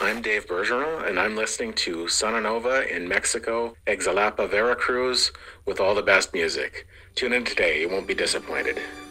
I'm Dave Bergeron, and I'm listening to Sonanova in Mexico, Exalapa, Veracruz, with all the best music. Tune in today, you won't be disappointed.